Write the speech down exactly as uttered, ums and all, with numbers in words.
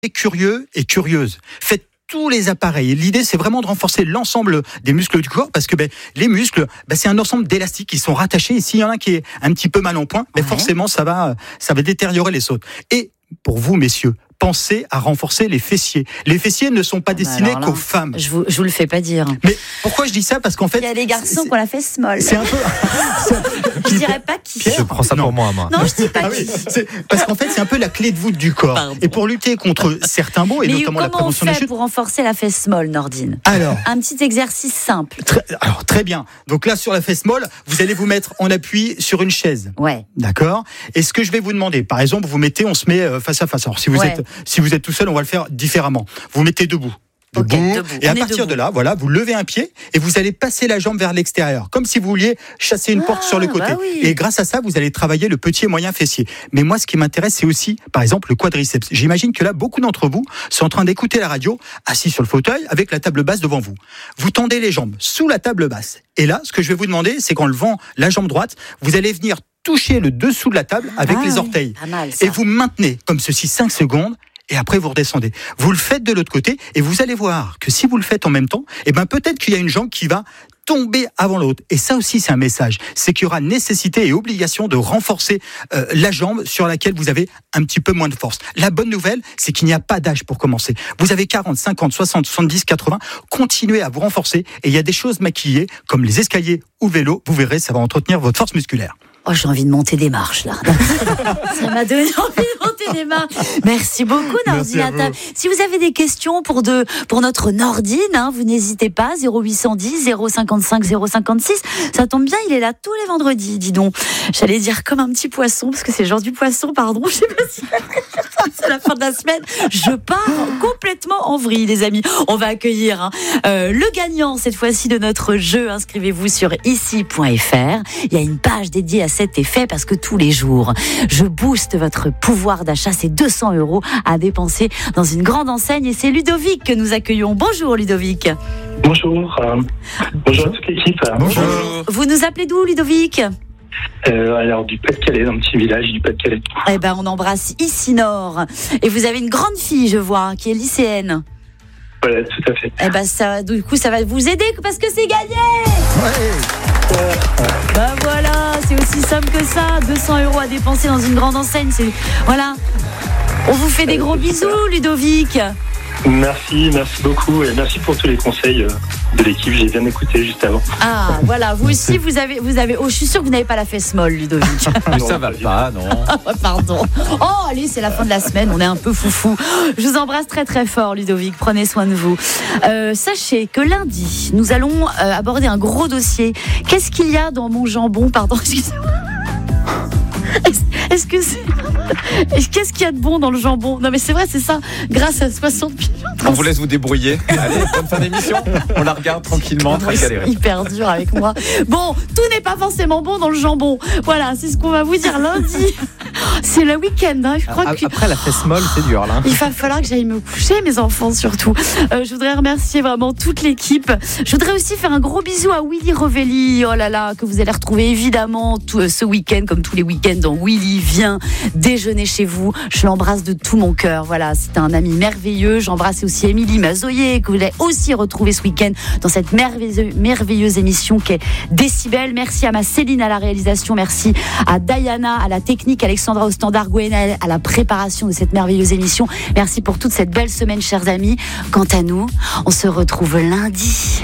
curieux et curieuse. Faites tous les appareils. Et l'idée, c'est vraiment de renforcer l'ensemble des muscles du corps parce que ben, les muscles, ben, c'est un ensemble d'élastiques qui sont rattachés. Et s'il y en a qui est un petit peu mal en point, ben, ouais. forcément, ça va, ça va détériorer les os. Et pour vous, messieurs, pensez à renforcer les fessiers. Les fessiers ne sont pas destinés là, qu'aux femmes. Je vous, je vous le fais pas dire. Mais pourquoi je dis ça ? Parce qu'en fait, il y a des garçons qui ont la fesse molle. C'est un peu. C'est un peu... Je dirais pas qui. Pierre, je prends ça non. pour moi, moi. Non, je dis pas ah qui. Oui, c'est... Parce qu'en fait, c'est un peu la clé de voûte du corps. Pardon. Et pour lutter contre certains maux et mais notamment la prévention des chutes. Comment on fait pour renforcer la fesse molle, Nordine ? Alors, un petit exercice simple. Très, alors très bien. Donc là, sur la fesse molle, vous allez vous mettre en appui sur une chaise. Ouais. D'accord. Et ce que je vais vous demander, par exemple, vous mettez, on se met face à face. Alors si vous ouais. êtes, si vous êtes tout seul, on va le faire différemment. Vous mettez debout. Debout, okay, debout. Et à partir debout. de là, voilà, vous levez un pied et vous allez passer la jambe vers l'extérieur, comme si vous vouliez chasser une ah, porte sur le côté. Bah oui. Et grâce à ça, vous allez travailler le petit et moyen fessier. Mais moi, ce qui m'intéresse, c'est aussi, par exemple, le quadriceps. J'imagine que là, beaucoup d'entre vous sont en train d'écouter la radio, assis sur le fauteuil, avec la table basse devant vous. Vous tendez les jambes sous la table basse. Et là, ce que je vais vous demander, c'est qu'en levant la jambe droite, vous allez venir toucher le dessous de la table avec ah, les orteils. Pas mal, ça. Et vous maintenez, comme ceci, cinq secondes. Et après, vous redescendez. Vous le faites de l'autre côté et vous allez voir que si vous le faites en même temps, eh ben, peut-être qu'il y a une jambe qui va tomber avant l'autre. Et ça aussi, c'est un message. C'est qu'il y aura nécessité et obligation de renforcer euh, la jambe sur laquelle vous avez un petit peu moins de force. La bonne nouvelle, c'est qu'il n'y a pas d'âge pour commencer. Vous avez quarante, cinquante, soixante, soixante-dix, quatre-vingts. Continuez à vous renforcer. Et il y a des choses maquillées, comme les escaliers ou le vélo. Vous verrez, ça va entretenir votre force musculaire. Oh, j'ai envie de monter des marches, là. Ça m'a donné envie de monter des marches. Merci beaucoup, Nordine. Si vous avez des questions pour, de, pour notre Nordine, hein, vous n'hésitez pas, zéro huit cent dix, zéro cinquante-cinq, zéro cinquante-six. Ça tombe bien, il est là tous les vendredis, dis donc. J'allais dire comme un petit poisson, parce que c'est le genre du poisson, pardon. Je sais pas si c'est la fin de la semaine. Je pars complètement en vrille, les amis. On va accueillir hein, euh, le gagnant, cette fois-ci, de notre jeu. Inscrivez-vous sur ici point f r. Il y a une page dédiée à cet effet parce que tous les jours, je booste votre pouvoir d'achat. C'est deux cents euros à dépenser dans une grande enseigne et c'est Ludovic que nous accueillons. Bonjour Ludovic. Bonjour. Euh, bonjour à toute l'équipe. Bonjour. Vous nous appelez d'où, Ludovic ? Euh, alors du Pas-de-Calais, un petit village du Pas-de-Calais. Eh ben on embrasse ici Nord. Et vous avez une grande fille, je vois, qui est lycéenne. Voilà, tout à fait. Eh ben ça, du coup, ça va vous aider parce que c'est gagné. Ouais. Ben voilà, c'est aussi simple que ça. deux cents euros à dépenser dans une grande enseigne. C'est voilà. On vous fait des gros bisous, Ludovic. Merci, merci beaucoup et merci pour tous les conseils de l'équipe. J'ai bien écouté juste avant. Ah, voilà. Vous aussi, vous avez, vous avez. Oh, je suis sûre que vous n'avez pas la fesse molle, Ludovic. Mais ça va pas, non. Pardon. Oh, allez, c'est la fin de la semaine. On est un peu foufou. Je vous embrasse très très fort, Ludovic. Prenez soin de vous. Euh, sachez que lundi, nous allons euh, aborder un gros dossier. Qu'est-ce qu'il y a dans mon jambon ? Pardon, excusez-moi. Est-ce, est-ce que c'est... Qu'est-ce qu'il y a de bon dans le jambon ? Non mais c'est vrai, c'est ça. Grâce à soixante millions. On vous laisse vous débrouiller. Allez, bonne fin d'émission. On la regarde tranquillement, très galéré. C'est hyper dur avec moi. Bon, tout n'est pas forcément bon dans le jambon. Voilà, c'est ce qu'on va vous dire lundi. C'est le week-end, hein. Je crois a- que... Après la fesse molle, c'est dur là. Il va falloir que j'aille me coucher, mes enfants surtout. Euh, je voudrais remercier vraiment toute l'équipe. Je voudrais aussi faire un gros bisou à Willy Revelli. Oh là là, que vous allez retrouver évidemment tout, euh, ce week-end, comme tous les week-ends, dans Willy vient déjeuner chez vous. Je l'embrasse de tout mon cœur. Voilà, c'est un ami merveilleux. J'embrasse aussi Émilie Mazoyer, que vous allez aussi retrouver ce week-end dans cette merveilleuse, merveilleuse émission qui est Décibel. Merci à ma Céline à la réalisation. Merci à Diana, à la technique, Alexandra au standard, Gwenaël à la préparation de cette merveilleuse émission. Merci pour toute cette belle semaine, chers amis. Quant à nous, on se retrouve lundi.